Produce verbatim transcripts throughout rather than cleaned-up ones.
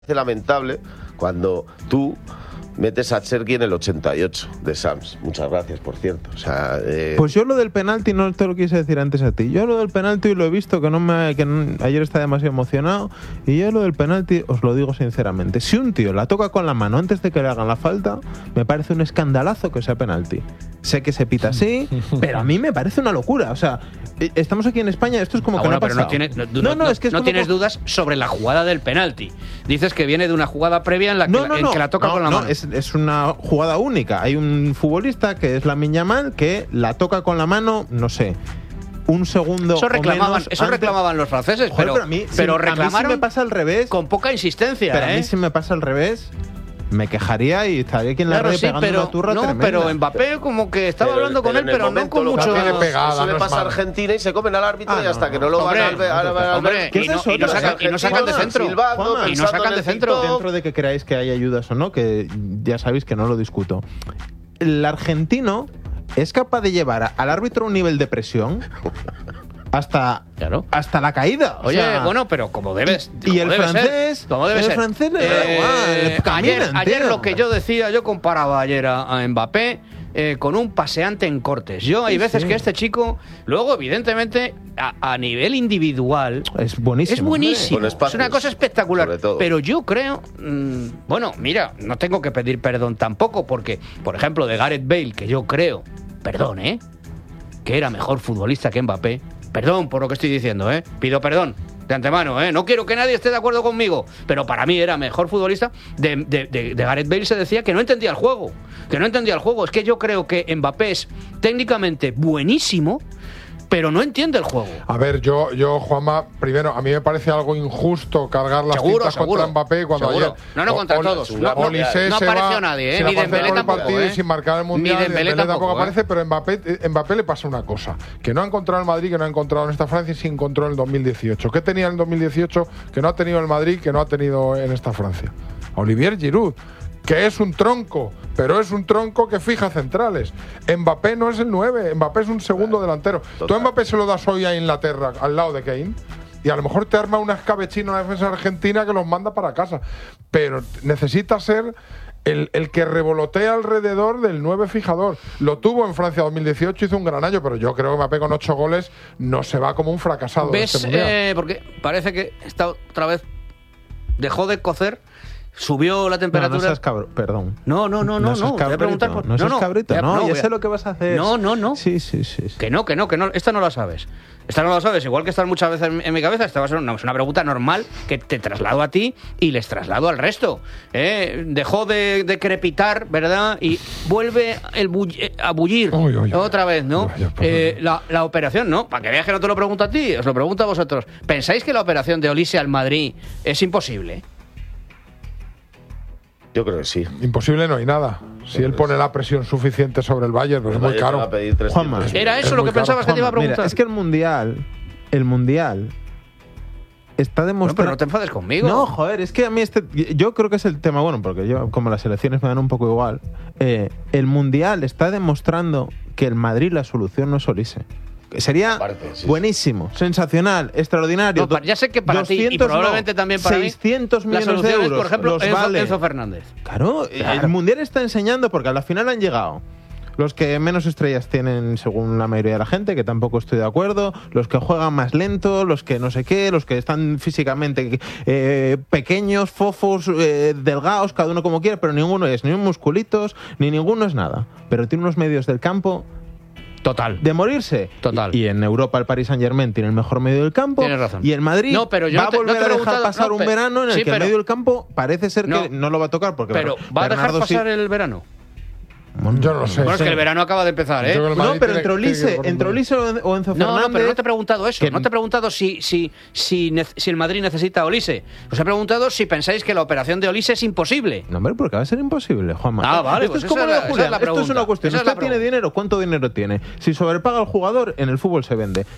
parece lamentable cuando tú metes a Cherki en el ochenta y ocho de Sams. Muchas gracias, por cierto. O sea, eh... Pues yo lo del penalti no te lo quise decir antes a ti. Yo lo del penalti lo he visto que no me que no, ayer está demasiado emocionado y yo lo del penalti os lo digo sinceramente. Si un tío la toca con la mano antes de que le hagan la falta, me parece un escandalazo que sea penalti. Sé que se pita así, pero a mí me parece una locura. O sea, estamos aquí en España, esto es como ah, que bueno, no ha pero pasado. no tienes, no, no, no, no, no, es que es no como tienes con... dudas sobre la jugada del penalti. Dices que viene de una jugada previa en la que, no, no, en no, que la toca no, con la no, mano. Es, es una jugada única. Hay un futbolista que es Lamine Yamal que la toca con la mano, no sé, un segundo Eso reclamaban, o menos eso antes. reclamaban los franceses, Joder, pero, pero a mí, pero si, reclamaron a mí si me pasa al revés, con poca insistencia. pero ¿eh? a mí si me pasa al revés, me quejaría y estaría aquí en la Claro, red sí, pegando pero, una turra no, tremenda. pero Mbappé como que estaba Pero- hablando con pero él, en el pero no momento con lo que mucho... hacen es- pegada, Eso no le es pasa a mano. Argentina y se comen al árbitro Ah, y hasta no, que no lo hombre, van al, al, al, al hombre, ¿Qué y es no, eso? y no Pero sacan, y no sacan de Juanma, centro. silbando, Juanma, Y no pensando sacan en de el centro. TikTok. Dentro de que creáis que hay ayudas o no, que ya sabéis que no lo discuto. El argentino es capaz de llevar a- al árbitro a un nivel de presión hasta, Claro. hasta la caída. O Oye, sea, bueno, pero como debes. y como el debe francés, ser, como debe el ser. francés le da Eh, igual, caminan, ayer, ayer tío. lo que yo decía, yo comparaba ayer a, a Mbappé eh, con un paseante en cortes. Yo hay Sí, veces sí. que este chico, luego evidentemente a, a nivel individual es buenísimo. es buenísimo, Con es espacios, una cosa espectacular. sobre todo. Pero yo creo, mmm, bueno, mira, no tengo que pedir perdón tampoco, porque, por ejemplo, de Gareth Bale, que yo creo, perdón, ¿eh? que era mejor futbolista que Mbappé. Perdón por lo que estoy diciendo, ¿eh? Pido perdón de antemano, ¿eh? No quiero que nadie esté de acuerdo conmigo, pero para mí era mejor futbolista. De, de, de, de Gareth Bale se decía que no entendía el juego, que no entendía el juego. Es que yo creo que Mbappé es técnicamente buenísimo, pero no entiende el juego. A ver, yo, yo, Juanma, primero, a mí me parece algo injusto cargar las Seguro, tintas seguro. contra Mbappé cuando Seguro. ayer... No, no, contra Ol- todos. Ol- No, no, Olise no se apareció va nadie, ¿eh? sin Ni aparecer Dembélé por el tampoco, partido y ¿eh? sin marcar el Ni Mundial. Dembélé Dembélé tampoco, tampoco ¿eh? aparece, pero Mbappé, eh, Mbappé le pasa una cosa, que no ha encontrado el Madrid, que no ha encontrado en esta Francia y sí encontró en el dos mil dieciocho. ¿Qué tenía en el dos mil dieciocho que no ha tenido el Madrid, que no ha tenido en esta Francia? Olivier Giroud, que es un tronco, pero es un tronco que fija centrales. Mbappé no es el nueve, Mbappé es un segundo Claro, delantero. total. Tú a Mbappé se lo das hoy a Inglaterra, al lado de Kane, y a lo mejor te arma una escabechina en la defensa argentina que los manda para casa. Pero necesita ser el, el que revolotea alrededor del nueve fijador. Lo tuvo en Francia dos mil dieciocho, hizo un gran año, pero yo creo que Mbappé con ocho goles no se va como un fracasado de ¿Ves? este mundial. Eh, porque parece que está otra vez. Dejó de cocer, subió la No, temperatura. no seas cabrón, perdón. No, no, no, no, seas no. Te voy a cabrito, preguntar por- no seas no, no, cabrito, ya- no, no, ya voy a- sé lo que vas a hacer. No, no, no. Sí, sí, sí. sí. Que no, que no, que no. Esta no la sabes. Esta no la sabes. Igual que están muchas veces en, en mi cabeza, esta va a ser una, es una pregunta normal que te traslado a ti y les traslado al resto. ¿eh? Dejó de, de crepitar, ¿verdad? Y vuelve el bull- eh, a bullir Uy, uy, uy. otra vez, ¿no? Vaya, por Eh, favor. la, la operación, ¿no? Para que veas que no te lo pregunto a ti, os lo pregunto a vosotros. ¿Pensáis que la operación de Olise al Madrid es imposible? Yo creo que sí. Imposible no hay nada. Si él pone la presión suficiente sobre el Bayern, pero es muy Vaya, te va caro. a pedir trescientos Juanma. millones. ¿Era Es eso lo muy que caro. pensabas que te iba a Mira, preguntar? es que el mundial, el mundial está No, demostrando. pero no te enfades conmigo. No, joder, es que a mí este. Yo creo que es el tema, bueno, porque yo, como las elecciones me dan un poco igual. eh, el mundial está demostrando que el Madrid la solución no es Olise. Que Sería Aparte, sí, sí. buenísimo, sensacional, extraordinario. No, pa- ya sé que para ti y doscientos probablemente no, también para mí, seiscientos la millones de solución es, euros. por ejemplo, los Enzo, vale. Enzo Fernández. Claro, el mundial está enseñando porque a la final han llegado los que menos estrellas tienen según la mayoría de la gente, que tampoco estoy de acuerdo, los que juegan más lento, los que no sé qué, los que están físicamente eh, pequeños, fofos, eh, delgados, cada uno como quiera, pero ninguno es ni un musculitos, ni ninguno es nada. Pero tiene unos medios del campo Total. de morirse. Total. Y, y en Europa el Paris Saint-Germain tiene el mejor medio del campo. Tienes razón. Y el Madrid No, pero yo va no te- a no volver te he a dejar preguntado- pasar no, un pe- verano en el sí, que el pero- medio del campo parece ser No. que no lo va a tocar porque Pero ¿va a dejar Bernardo sí- pasar el verano? Yo no lo sé. Bueno, es que el verano acaba de empezar, ¿eh? Yo creo que el No, Madrid pero tiene- entre tiene que Olise, ir por un entre medio. Olise o Enzo No, Fernández. no, pero no te he preguntado eso. que- No te he preguntado si, si, si, nec- si el Madrid necesita a Olise. Os he preguntado si pensáis que la operación de Olise es imposible. No, hombre, porque va a ser imposible, Juanma. Ah, vale, Esto pues es como esa lo es de la- esa Julián. es la Esto es una pregunta. cuestión. Esa es la ¿Usted tiene pregunta. dinero? ¿Cuánto dinero tiene? Si sobrepaga al jugador, en el fútbol se vende.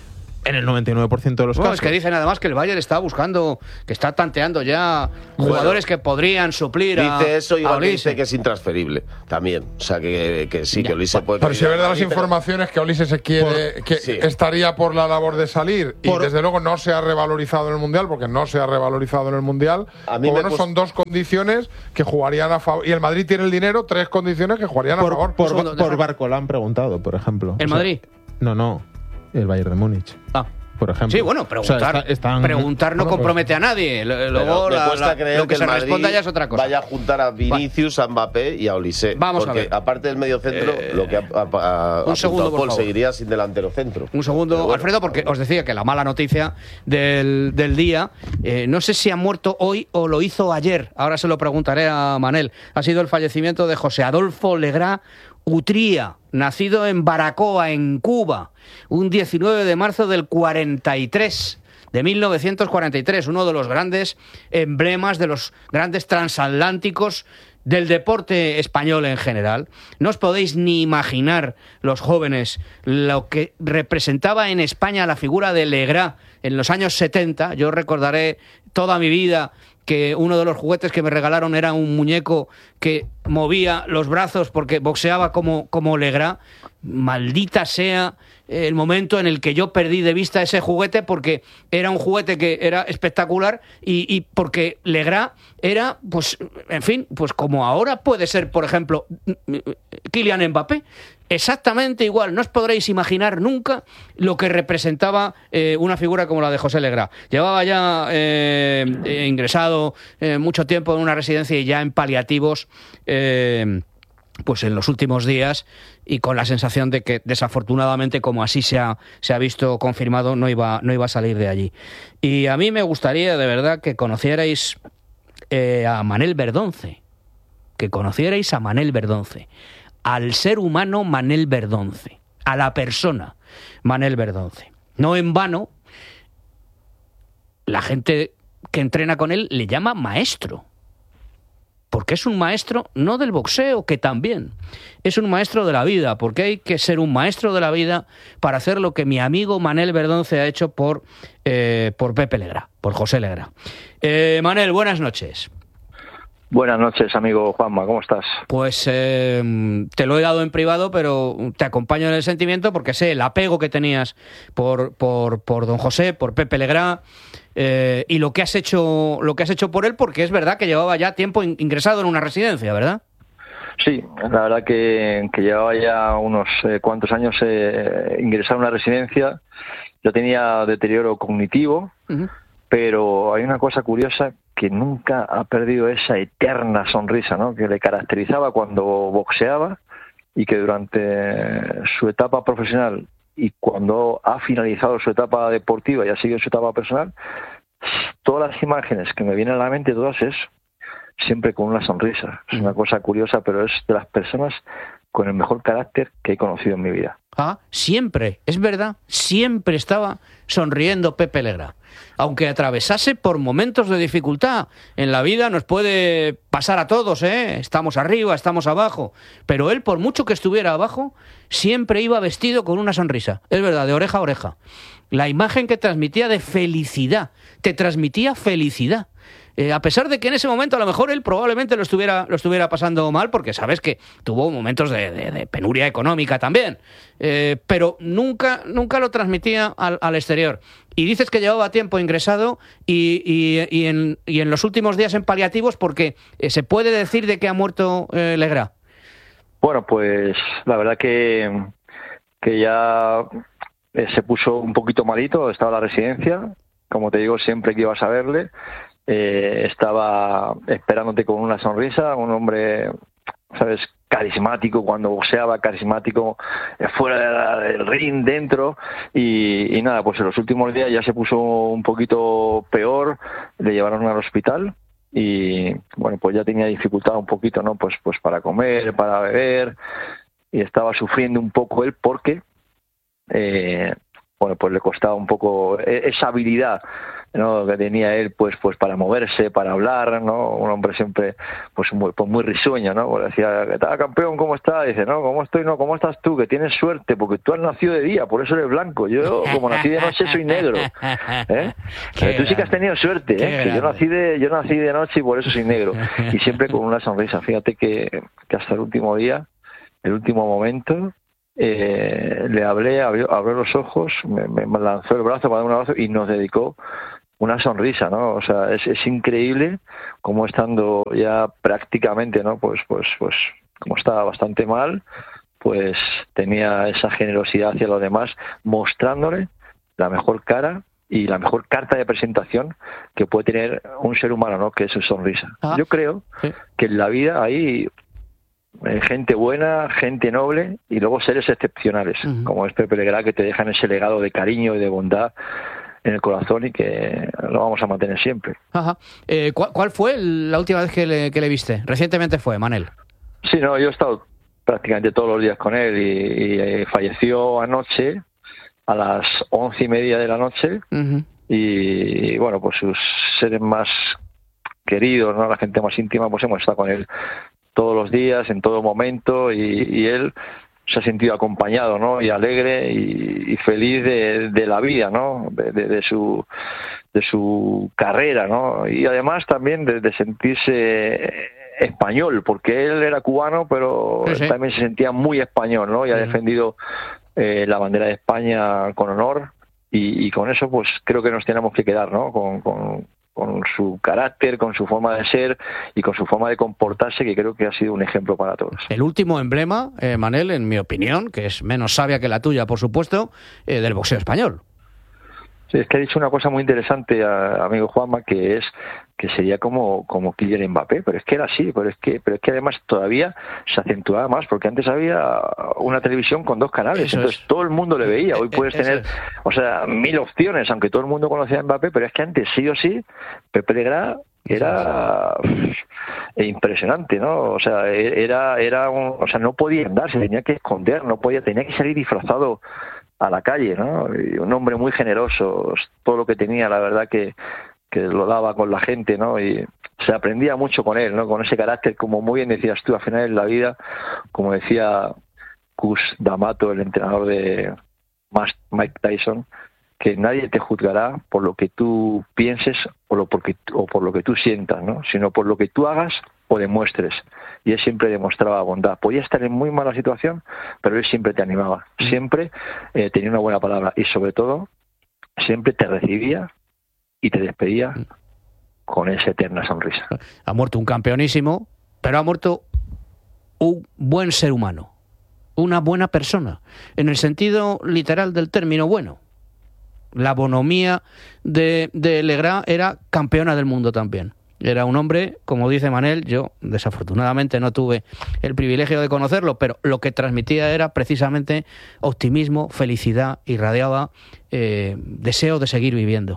En el noventa y nueve por ciento de los Bueno, casos. es que dicen además que el Bayern está buscando, que está tanteando ya jugadores que podrían suplir a Dice eso, a igual que Olise. dice que es intransferible también. O sea, que, que sí, Ya. que Olise puede... Pero si es verdad las Pero- informaciones que Olise se quiere, que sí. estaría por la labor de salir y Por- desde luego no se ha revalorizado en el Mundial, porque no se ha revalorizado en el Mundial. A mí pues me bueno, cust- son dos condiciones que jugarían a favor. Y el Madrid tiene el dinero, tres condiciones que jugarían a Por, favor. por, segundo, por déjame. Barcola han preguntado, por ejemplo. ¿El O sea, Madrid? No, no. El Bayern de Múnich, Ah. por ejemplo. Sí, bueno, O preguntar, sea, está- están- preguntar no Bueno, pues- compromete a nadie. Lo- Pero Luego me la- cuesta la- creer lo que, el se Madrid responda ya es otra cosa. vaya a juntar a Vinicius, a Mbappé y a Olise. Vamos a porque ver. aparte del medio centro, Eh, lo que ha, ha, ha un segundo, apuntado por Paul favor. seguiría sin delantero centro. Un segundo, Pero bueno, Alfredo, porque os decía que la mala noticia del, del día, eh, no sé si ha muerto hoy o lo hizo ayer, ahora se lo preguntaré a Manel, ha sido el fallecimiento de José Adolfo Legrá Utría, nacido en Baracoa, en Cuba, un diecinueve de marzo del cuarenta y tres. De mil novecientos cuarenta y tres, uno de los grandes emblemas, de los grandes transatlánticos del deporte español en general. No os podéis ni imaginar, los jóvenes, lo que representaba en España la figura de Legrá en los años setenta. Yo recordaré toda mi vida que uno de los juguetes que me regalaron era un muñeco que movía los brazos porque boxeaba como, como Legrá. Maldita sea el momento en el que yo perdí de vista ese juguete, porque era un juguete que era espectacular y, y porque Legrá era, pues, en fin, pues como ahora puede ser, por ejemplo, Kylian Mbappé. Exactamente igual, no os podréis imaginar nunca lo que representaba eh, una figura como la de José Legrá. Llevaba ya eh, eh, ingresado eh, mucho tiempo en una residencia y ya en paliativos, eh, pues en los últimos días, y con la sensación de que desafortunadamente, como así se ha, se ha visto confirmado, no iba, no iba a salir de allí. Y a mí me gustaría de verdad que conocierais eh, a Manel Verdonce, que conocierais a Manel Verdonce, al ser humano Manel Verdonce, a la persona Manel Verdonce. No en vano, la gente que entrena con él le llama maestro, porque es un maestro no del boxeo, que también, es un maestro de la vida, porque hay que ser un maestro de la vida para hacer lo que mi amigo Manel Verdonce ha hecho por, eh, por Pepe Legrá, por José Legrá. Eh, Manel, buenas noches. Buenas noches, amigo Juanma, ¿cómo estás? Pues eh, te lo he dado en privado, pero te acompaño en el sentimiento porque sé el apego que tenías por, por, por don José, por Pepe Legrá, eh, y lo que has hecho, lo que has hecho por él, porque es verdad que llevaba ya tiempo in- ingresado en una residencia, ¿verdad? Sí, la verdad que, que llevaba ya unos eh, cuantos años eh, ingresado a una residencia. Yo tenía deterioro cognitivo, Uh-huh. pero hay una cosa curiosa, que nunca ha perdido esa eterna sonrisa, ¿no?, que le caracterizaba cuando boxeaba, y que durante su etapa profesional y cuando ha finalizado su etapa deportiva y ha seguido su etapa personal, todas las imágenes que me vienen a la mente, todas es siempre con una sonrisa. Es una cosa curiosa, pero es de las personas con el mejor carácter que he conocido en mi vida. Ah, siempre, es verdad, siempre estaba sonriendo Pepe Legrá. Aunque atravesase por momentos de dificultad. En la vida nos puede pasar a todos, ¿eh? Estamos arriba, estamos abajo. Pero él, por mucho que estuviera abajo, siempre iba vestido con una sonrisa. Es verdad, de oreja a oreja. La imagen que transmitía de felicidad, te transmitía felicidad. Eh, a pesar de que en ese momento a lo mejor él probablemente lo estuviera, lo estuviera pasando mal, porque sabes que tuvo momentos de, de, de penuria económica también, eh, pero nunca, nunca lo transmitía al, al exterior. Y dices que llevaba tiempo ingresado y, y, y, en, y en los últimos días en paliativos, porque eh, se puede decir de que ha muerto eh, Legrá. Bueno, pues la verdad que, que ya eh, se puso un poquito malito, estaba en la residencia, como te digo, siempre que ibas a verle, eh, estaba esperándote con una sonrisa, un hombre, ¿sabes?, carismático cuando boxeaba, carismático fuera del ring, dentro, y, y nada, pues en los últimos días ya se puso un poquito peor, le llevaron al hospital y bueno, pues ya tenía dificultad un poquito, ¿no?, pues, pues para comer, para beber, y estaba sufriendo un poco él porque, eh, bueno, pues le costaba un poco esa habilidad ¿no? Que tenía él pues pues para moverse, para hablar, ¿no? Un hombre siempre pues muy, pues muy risueño, ¿no? Pues decía, ¿qué tal, campeón? ¿Cómo estás? Dice, no, ¿cómo estoy? No, ¿cómo estás tú? Que tienes suerte, porque tú has nacido de día, por eso eres blanco. Yo, como nací de noche, soy negro. ¿Eh? Pero tú sí que has tenido suerte, ¿eh? Que yo nací de yo nací de noche y por eso soy negro. Y siempre con una sonrisa. Fíjate que, que hasta el último día, el último momento, eh, le hablé, abrió, abrió los ojos, me, me lanzó el brazo para dar un abrazo y nos dedicó una sonrisa, ¿no? O sea, es, es increíble cómo estando ya prácticamente, ¿no? Pues, pues, pues, como estaba bastante mal, pues tenía esa generosidad hacia los demás, mostrándole la mejor cara y la mejor carta de presentación que puede tener un ser humano, ¿no? Que es su sonrisa. Ah, Yo creo sí. que en la vida hay gente buena, gente noble y luego seres excepcionales, uh-huh. como es Pepe Legrá, que te dejan ese legado de cariño y de bondad en el corazón y que lo vamos a mantener siempre. Ajá. Eh, ¿cuál, ¿Cuál fue la última vez que le, que le viste? Recientemente fue, Manel. Sí, no, yo he estado prácticamente todos los días con él y, y eh, falleció anoche a las once y media de la noche uh-huh. y, y bueno, pues sus seres más queridos, ¿no? La gente más íntima, pues hemos estado con él todos los días, en todo momento y, y él se ha sentido acompañado, ¿no? Y alegre y, y feliz de, de la vida, ¿no? De, de, de su de su carrera, ¿no? Y además también de, de sentirse español, porque él era cubano, pero sí, sí. también se sentía muy español, ¿no? Y ha defendido eh, la bandera de España con honor y, y con eso, pues creo que nos tenemos que quedar, ¿no? Con, con con su carácter, con su forma de ser y con su forma de comportarse, que creo que ha sido un ejemplo para todos. El último emblema, eh, Manel, en mi opinión, que es menos sabia que la tuya, por supuesto, eh, del boxeo español. Sí, es que ha dicho una cosa muy interesante, a, amigo Juanma, que es que sería como como Kylian Mbappé, pero es que era así, pero es que pero es que además todavía se acentuaba más, porque antes había una televisión con dos canales, Eso entonces es. todo el mundo le veía. Hoy puedes Eso tener, es. o sea, mil opciones, aunque todo el mundo conocía a Mbappé, pero es que antes sí o sí, Pepe Legrá era uf, impresionante, ¿no? O sea, era era un, o sea, no podía andar, se tenía que esconder, no podía, tenía que salir disfrazado a la calle, ¿no? Y un hombre muy generoso, todo lo que tenía, la verdad que, que lo daba con la gente, ¿no? Y se aprendía mucho con él, ¿no? Con ese carácter, como muy bien decías tú, al final en la vida, como decía Cus D'Amato, el entrenador de Mike Tyson, que nadie te juzgará por lo que tú pienses o, lo porque, o por lo que tú sientas, ¿no? Sino por lo que tú hagas o demuestres. Y él siempre demostraba bondad. Podía estar en muy mala situación, pero él siempre te animaba. Siempre eh, tenía una buena palabra y sobre todo siempre te recibía y te despedía con esa eterna sonrisa. Ha muerto un campeonísimo, pero ha muerto un buen ser humano, una buena persona, en el sentido literal del término bueno. La bonomía de, de Legrá era campeona del mundo también. Era un hombre, como dice Manel, yo desafortunadamente no tuve el privilegio de conocerlo, pero lo que transmitía era precisamente optimismo, felicidad, irradiaba eh, deseo de seguir viviendo.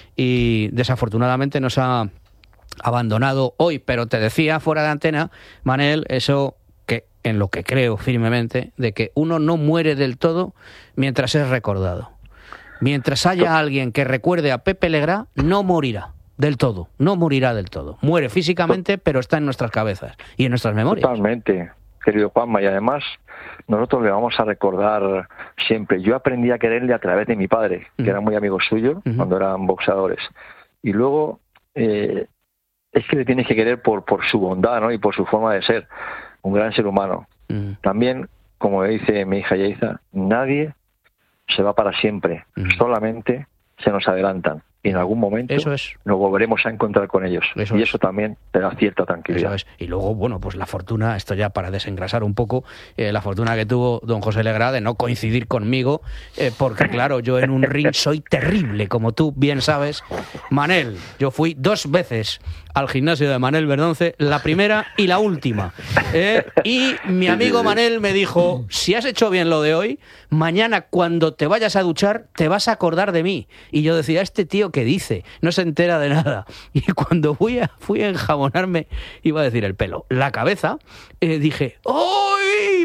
Y desafortunadamente nos ha abandonado hoy, pero te decía fuera de antena, Manel, eso que en lo que creo firmemente, de que uno no muere del todo mientras es recordado. Mientras haya alguien que recuerde a Pepe Legrá, no morirá del todo, no morirá del todo. Muere físicamente, pero está en nuestras cabezas y en nuestras memorias. Totalmente, querido Juanma, y además nosotros le vamos a recordar siempre. Yo aprendí a quererle a través de mi padre, que uh-huh. era muy amigo suyo uh-huh. cuando eran boxeadores. Y luego eh, es que le tienes que querer por, por su bondad, ¿no? Y por su forma de ser, un gran ser humano. Uh-huh. También, como dice mi hija Yaiza, nadie se va para siempre, uh-huh. solamente se nos adelantan. Y en algún momento eso es. nos volveremos a encontrar con ellos. Eso y eso es. también te da cierta tranquilidad. Eso es. Y luego, bueno, pues la fortuna, esto ya para desengrasar un poco, eh, la fortuna que tuvo don José Legrá de no coincidir conmigo, eh, porque claro, yo en un ring soy terrible, como tú bien sabes. Manel, yo fui dos veces al gimnasio de Manel Verdonce, la primera y la última. Eh, y mi amigo Manel me dijo, si has hecho bien lo de hoy, mañana cuando te vayas a duchar, te vas a acordar de mí. Y yo decía, este tío que dice, no se entera de nada. Y cuando fui a, fui a enjabonarme, iba a decir el pelo, la cabeza, eh, dije, ¡ay!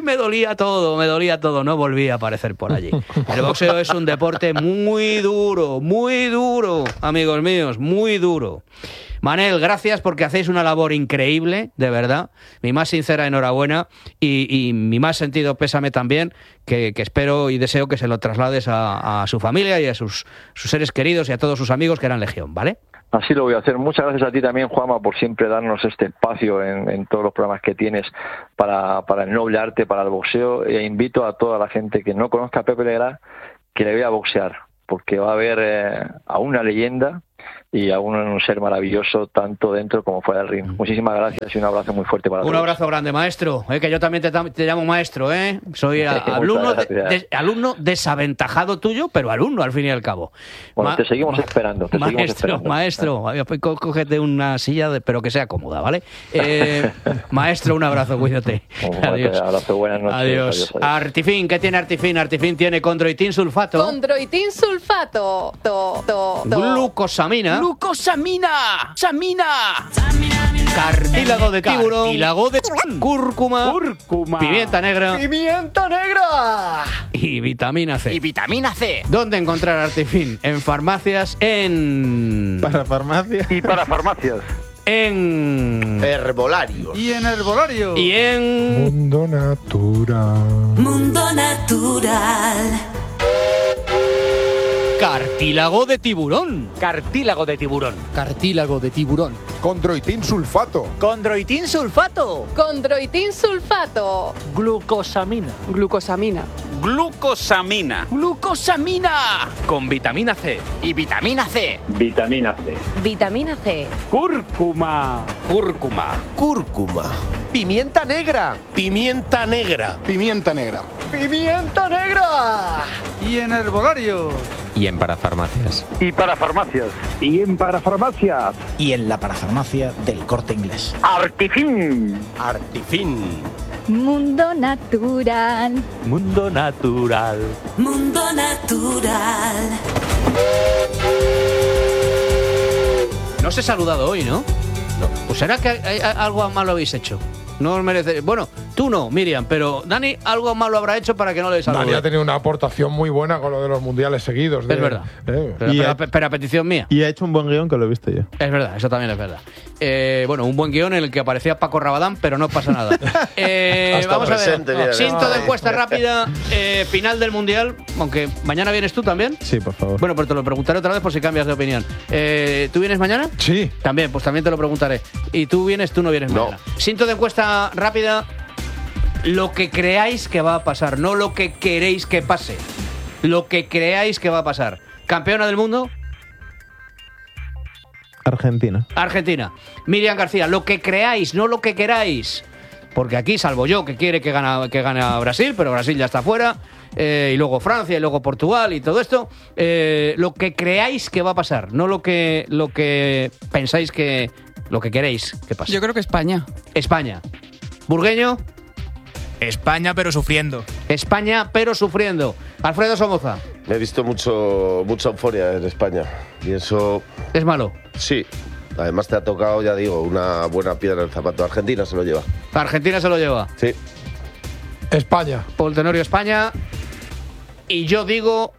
me dolía todo, me dolía todo, no volví a aparecer por allí. El boxeo es un deporte muy duro, muy duro, amigos míos, muy duro. Manel, gracias porque hacéis una labor increíble, de verdad. Mi más sincera enhorabuena y, y mi más sentido pésame también, que, que espero y deseo que se lo traslades a, a su familia y a sus, sus seres queridos y a todos sus amigos que eran Legión, ¿vale? Así lo voy a hacer. Muchas gracias a ti también, Juanma, por siempre darnos este espacio en, en todos los programas que tienes para, para el noble arte, para el boxeo. E invito a toda la gente que no conozca a Pepe Legras que le vea boxear, porque va a ver eh, a una leyenda y a un ser maravilloso tanto dentro como fuera del ring. Muchísimas gracias y un abrazo muy fuerte para un todos. Un abrazo grande, maestro, eh, que yo también te, te llamo maestro, ¿eh? Soy a, alumno, de, de, alumno desaventajado tuyo, pero alumno al fin y al cabo. Bueno, Ma te seguimos ma esperando. Te maestro, seguimos esperando. maestro, cógete una silla, de, pero que sea cómoda, ¿vale? Eh, maestro, un abrazo, cuídate. Un adiós. Abrazo, buenas noches. Adiós. Adiós, adiós. Artifin, ¿qué tiene Artifin? Artifin tiene condroitin sulfato. Condroitin sulfato. To, to, to. Glucosamina. ¡Glucosamina! ¡Samina! Cartílago de tiburón. Cartílago de cúrcuma. Cúrcuma. Pimienta negra. ¡Pimienta negra! Y vitamina C. Y vitamina C. ¿Dónde encontrar Artifin? En farmacias, en... Para farmacias. Y para farmacias. En... Herbolarios. Y en herbolario. Y en... Mundo Natural. Mundo Natural. Cartílago de tiburón. Cartílago de tiburón. Cartílago de tiburón. Condroitin sulfato. Condroitin sulfato. Condroitin sulfato. Glucosamina. Glucosamina. Glucosamina. Glucosamina. Con vitamina C. Y vitamina C. Vitamina C. Vitamina C. Cúrcuma. Cúrcuma. Cúrcuma. Pimienta negra. Pimienta negra. Pimienta negra. Pimienta negra. Y en herbolario. Y en parafarmacias. Y para farmacias. Y en parafarmacias. Y en la parafarmacia del Corte Inglés. Artifin. Artifin. Mundo Natural. Mundo Natural. Mundo Natural. No os he saludado hoy, ¿no? No. Pues será que hay, hay, algo malo habéis hecho. No os merece. Bueno, tú no, Miriam, pero Dani algo malo habrá hecho para que no le salude. Dani ha tenido una aportación muy buena con lo de los mundiales seguidos. De, es verdad. Eh. Pero, y pero, a, pero a petición mía. Y ha hecho un buen guión que lo he visto yo. Es verdad, eso también es verdad. Eh, bueno, un buen guión en el que aparecía Paco Rabadán, pero no pasa nada. Eh, vamos presente, a ver. mira, Cinto no, de encuesta rápida, eh, final del Mundial, aunque mañana vienes tú también. Sí, por favor. Bueno, pues te lo preguntaré otra vez por si cambias de opinión. Eh, ¿Tú vienes mañana? Sí. También, pues también te lo preguntaré. ¿Y tú vienes? Tú no vienes No. mañana. Cinto de encuesta rápida. Lo que creáis que va a pasar, no lo que queréis que pase. Lo que creáis que va a pasar. ¿Campeona del mundo? Argentina. Argentina. Miriam García, lo que creáis, no lo que queráis. Porque aquí, salvo yo, que quiere que gane, que gane a Brasil, pero Brasil ya está fuera. Eh, y luego Francia, y luego Portugal y todo esto. Eh, lo que creáis que va a pasar, no lo que, lo que pensáis que... Lo que queréis que pase. Yo creo que España. España. Burgueño. España, pero sufriendo. España, pero sufriendo. Alfredo Somoza. He visto mucho, mucha euforia en España. Y eso... ¿Es malo? Sí. Además te ha tocado, ya digo, una buena piedra en el zapato. Argentina se lo lleva. Argentina se lo lleva. Sí. España. Paul Tenorio, España. Y yo digo...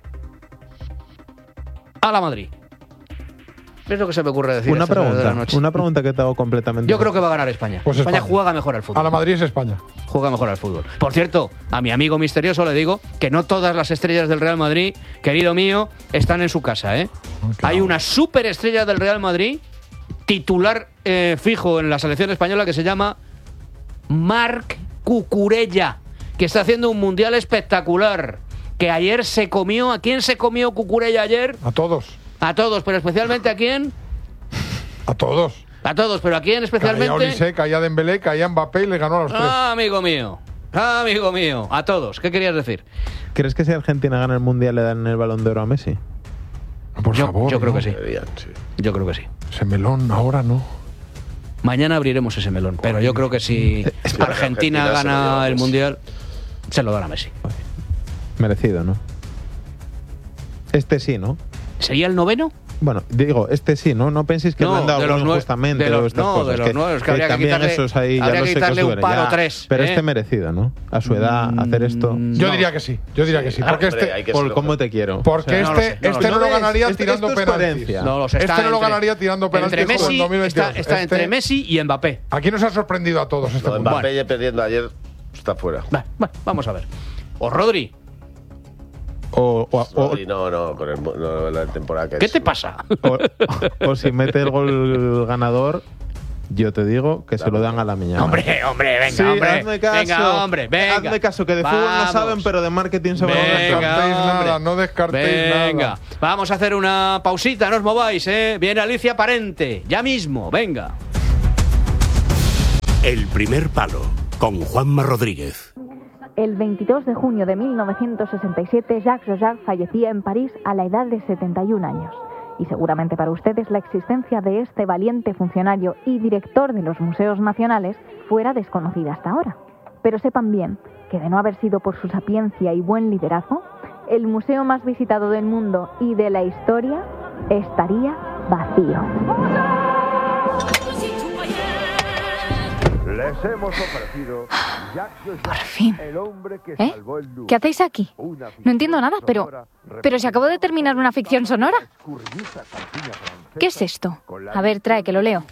a la Madrid. Es lo que se me ocurre decir. Una a estas horas de la pregunta, noche. una pregunta que te hago completamente. Yo creo que va a ganar España. Pues España, España. juega mejor al fútbol. A la Madrid es España. Juega mejor al fútbol. Por cierto, a mi amigo misterioso le digo que no todas las estrellas del Real Madrid, querido mío, están en su casa, ¿eh? Claro. Hay una superestrella del Real Madrid, titular eh, fijo en la selección española, que se llama Marc Cucurella, que está haciendo un mundial espectacular. Que ayer se comió. ¿A quién se comió Cucurella ayer? A todos. A todos, pero especialmente a quién. A todos. A todos, pero ¿a quién especialmente? Caía Olise, caía Dembélé, caía Mbappé y le ganó a los tres. Ah, amigo mío. Ah, amigo mío. A todos. ¿Qué querías decir? ¿Crees que si Argentina gana el Mundial le dan el Balón de Oro a Messi? Por yo, favor. Yo creo ¿no? que sí. Deberían, sí. Yo creo que sí. Ese melón ahora no. Mañana abriremos ese melón, pero yo creo que si Argentina, Argentina se lo gana lleva el Messi. Mundial, se lo dan a Messi. Merecido, ¿no? Este sí, ¿no? ¿Sería el noveno? Bueno, digo, este sí, ¿no? No penséis que No, le han dado de los nue- injustamente de los- o estas no, cosas. de los nuevos, que habría que también quitarle- esos ahí ya habría no que sé qué quitarle un suben, palo ya. tres, Pero ¿eh? este merecido, ¿no? A su edad, hacer esto. Yo No. diría que sí, yo diría que sí. Porque Hombre, este, hay que Por ser cómo te quiero. porque O sea, no lo este, sé, no lo este sé. no lo ¿No ves? ganaría Esto- tirando esto es penaltis. coherencia. No, los está Este no lo entre- ganaría tirando penaltis entre como en Messi, dos mil veintidós. está, está Este- entre Messi y Mbappé. Aquí nos ha sorprendido a todos este Lo de mundial. Mbappé ya perdiendo ayer está fuera. Va, va, vamos a ver. O Rodri. O, o, o- Rodri, no, no, con el, no, la temporada que ¿Qué es. te pasa? o- o si mete el gol ganador, yo te digo que se lo dan a la miñana. Hombre, hombre, venga, Sí, hombre. hazme caso. Venga, hombre, venga. Hazme caso, que de fútbol no Vamos. saben, pero de marketing saben. No Venga, descartéis hombre. nada, no descartéis Venga, nada. vamos a hacer una pausita, no os mováis, ¿eh? Viene Alicia Parente, ya mismo, venga. El primer palo con Juanma Rodríguez. El veintidós de junio de mil novecientos sesenta y siete, Jacques Chirac fallecía en París a la edad de setenta y un años. Y seguramente para ustedes la existencia de este valiente funcionario y director de los museos nacionales fuera desconocida hasta ahora. Pero sepan bien que de no haber sido por su sapiencia y buen liderazgo, el museo más visitado del mundo y de la historia estaría vacío. Les hemos ofrecido Por fin. ¿Eh? ¿Qué hacéis aquí? No entiendo nada, pero... Pero si acabo de terminar una ficción sonora. ¿Qué es esto? A ver, trae, que lo leo.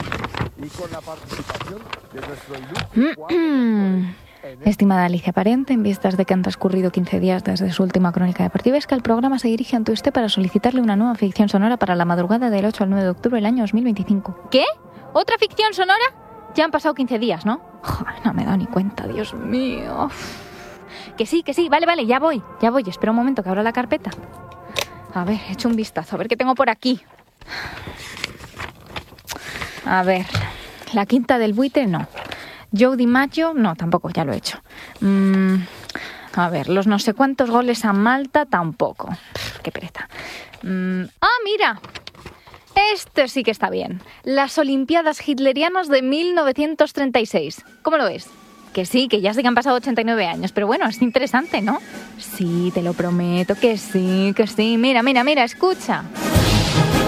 Estimada Alicia Parente, en vistas de que han transcurrido quince días desde su última crónica deportiva, es que el programa se dirige ante usted para solicitarle una nueva ficción sonora para la madrugada del ocho al nueve de octubre del año dos mil veinticinco. ¿Qué? ¿Otra ficción sonora? Ya han pasado quince días, ¿no? Joder, no me he dado ni cuenta, Dios mío. Uf. Que sí, que sí, vale, vale, ya voy, ya voy. Espera un momento que abra la carpeta. A ver, he hecho un vistazo, a ver qué tengo por aquí. A ver, la quinta del buitre, no. Joe DiMaggio, no, tampoco, ya lo he hecho. Mm, a ver, los no sé cuántos goles a Malta, tampoco. Pff, qué pereza. Mm, ah, mira. Este sí que está bien. Las Olimpiadas Hitlerianas de mil novecientos treinta y seis. ¿Cómo lo ves? Que sí, que ya sé que han pasado ochenta y nueve años, pero bueno, es interesante, ¿no? Sí, te lo prometo, que sí, que sí. Mira, mira, mira, escucha.